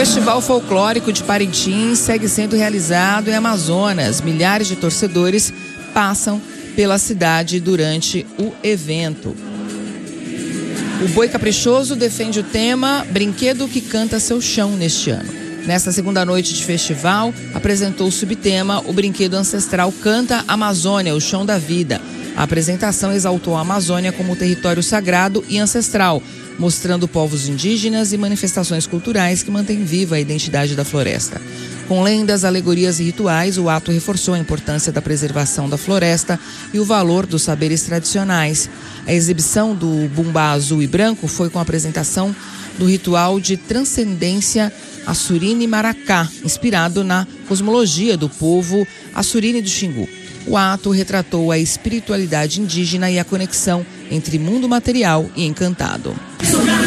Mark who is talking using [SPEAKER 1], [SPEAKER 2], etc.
[SPEAKER 1] Festival Folclórico de Parintins segue sendo realizado em Amazonas. Milhares de torcedores passam pela cidade durante o evento. O Boi Caprichoso defende o tema Brinquedo que Canta Seu Chão neste ano. Nesta segunda noite de festival, apresentou o subtema O Brinquedo Ancestral Canta Amazônia, o Chão da Vida. A apresentação exaltou a Amazônia como território sagrado e ancestral, mostrando povos indígenas e manifestações culturais que mantêm viva a identidade da floresta. Com lendas, alegorias e rituais, o ato reforçou a importância da preservação da floresta e o valor dos saberes tradicionais. A exibição do Bumbá Azul e Branco foi com a apresentação do ritual de transcendência Assurine Maracá, inspirado na cosmologia do povo Assurine do Xingu. O ato retratou a espiritualidade indígena e a conexão entre mundo material e encantado.